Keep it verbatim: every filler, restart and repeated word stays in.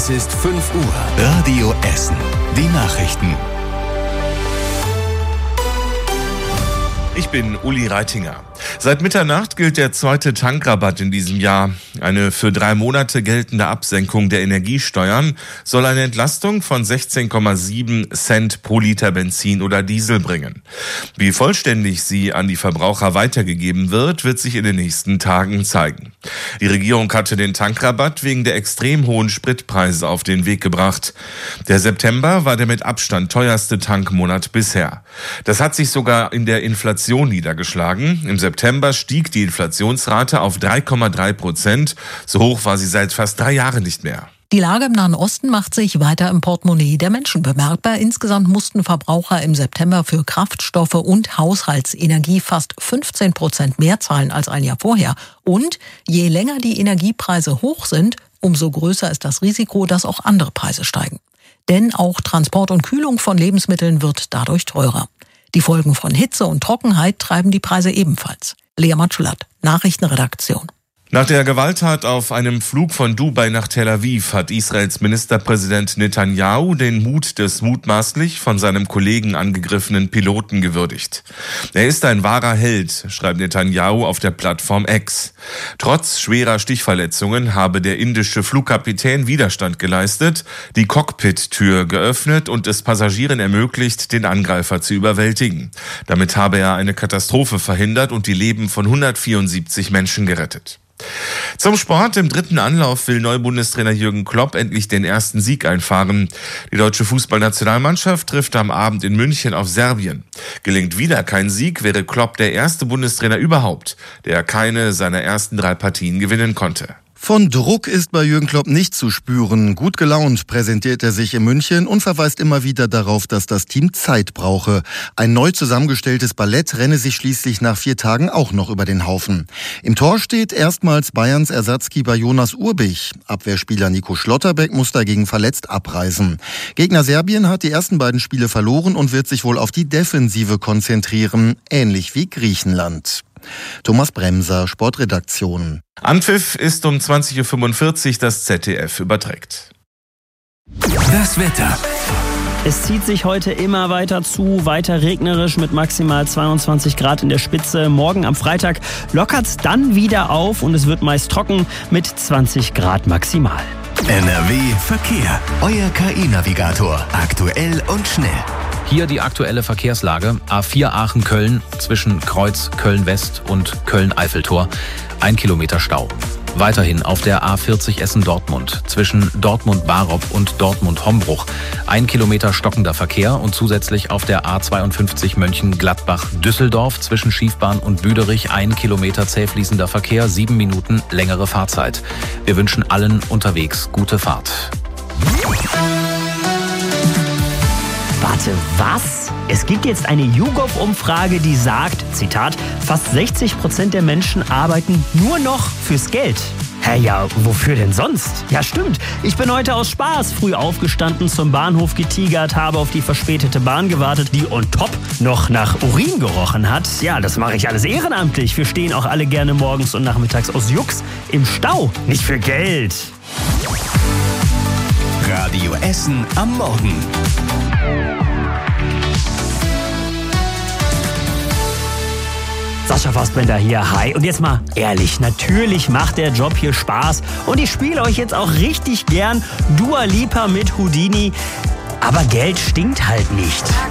Es ist fünf Uhr. Radio Essen. Die Nachrichten. Ich bin Uli Reitinger. Seit Mitternacht gilt der zweite Tankrabatt in diesem Jahr. Eine für drei Monate geltende Absenkung der Energiesteuern soll eine Entlastung von sechzehn Komma sieben Cent pro Liter Benzin oder Diesel bringen. Wie vollständig sie an die Verbraucher weitergegeben wird, wird sich in den nächsten Tagen zeigen. Die Regierung hatte den Tankrabatt wegen der extrem hohen Spritpreise auf den Weg gebracht. Der September war der mit Abstand teuerste Tankmonat bisher. Das hat sich sogar in der Inflation niedergeschlagen. Im September stieg die Inflationsrate auf drei Komma drei Prozent. So hoch war sie seit fast drei Jahren nicht mehr. Die Lage im Nahen Osten macht sich weiter im Portemonnaie der Menschen bemerkbar. Insgesamt mussten Verbraucher im September für Kraftstoffe und Haushaltsenergie fast fünfzehn Prozent mehr zahlen als ein Jahr vorher. Und je länger die Energiepreise hoch sind, umso größer ist das Risiko, dass auch andere Preise steigen. Denn auch Transport und Kühlung von Lebensmitteln wird dadurch teurer. Die Folgen von Hitze und Trockenheit treiben die Preise ebenfalls. Lea Matschulat, Nachrichtenredaktion. Nach der Gewalttat auf einem Flug von Dubai nach Tel Aviv hat Israels Ministerpräsident Netanyahu den Mut des mutmaßlich von seinem Kollegen angegriffenen Piloten gewürdigt. Er ist ein wahrer Held, schreibt Netanyahu auf der Plattform X. Trotz schwerer Stichverletzungen habe der indische Flugkapitän Widerstand geleistet, die Cockpit-Tür geöffnet und es Passagieren ermöglicht, den Angreifer zu überwältigen. Damit habe er eine Katastrophe verhindert und die Leben von hundertvierundsiebzig Menschen gerettet. Zum Sport. Im dritten Anlauf will Neubundestrainer Jürgen Klopp endlich den ersten Sieg einfahren. Die deutsche Fußballnationalmannschaft trifft am Abend in München auf Serbien. Gelingt wieder kein Sieg, wäre Klopp der erste Bundestrainer überhaupt, der keine seiner ersten drei Partien gewinnen konnte. Von Druck ist bei Jürgen Klopp nicht zu spüren. Gut gelaunt präsentiert er sich in München und verweist immer wieder darauf, dass das Team Zeit brauche. Ein neu zusammengestelltes Ballett renne sich schließlich nach vier Tagen auch noch über den Haufen. Im Tor steht erstmals Bayerns Ersatzkeeper Jonas Urbich. Abwehrspieler Nico Schlotterbeck muss dagegen verletzt abreisen. Gegner Serbien hat die ersten beiden Spiele verloren und wird sich wohl auf die Defensive konzentrieren, ähnlich wie Griechenland. Thomas Bremser, Sportredaktion. Anpfiff ist um zwanzig Uhr fünfundvierzig, das Z D F überträgt. Das Wetter. Es zieht sich heute immer weiter zu, weiter regnerisch mit maximal zweiundzwanzig Grad in der Spitze. Morgen am Freitag lockert's dann wieder auf und es wird meist trocken mit zwanzig Grad maximal. N R W Verkehr. Euer K I-Navigator. Aktuell und schnell. Hier die aktuelle Verkehrslage. A vier Aachen-Köln zwischen Kreuz Köln-West und Köln-Eiffeltor. Ein Kilometer Stau. Weiterhin auf der A vierzig Essen-Dortmund zwischen Dortmund-Barop und Dortmund-Hombruch. Ein Kilometer stockender Verkehr und zusätzlich auf der A zweiundfünfzig Mönchengladbach-Düsseldorf zwischen Schiefbahn und Büderich ein Kilometer zäh fließender Verkehr, sieben Minuten längere Fahrzeit. Wir wünschen allen unterwegs gute Fahrt. Warte, was? Es gibt jetzt eine YouGov-Umfrage, die sagt, Zitat, fast sechzig Prozent der Menschen arbeiten nur noch fürs Geld. Hä, ja, wofür denn sonst? Ja, stimmt. Ich bin heute aus Spaß früh aufgestanden, zum Bahnhof getigert, habe auf die verspätete Bahn gewartet, die on top noch nach Urin gerochen hat. Ja, das mache ich alles ehrenamtlich. Wir stehen auch alle gerne morgens und nachmittags aus Jux im Stau, nicht für Geld. Radio Essen am Morgen. Sascha Fassbender hier, hi. Und jetzt mal ehrlich, natürlich macht der Job hier Spaß. Und ich spiele euch jetzt auch richtig gern Dua Lipa mit Houdini. Aber Geld stinkt halt nicht.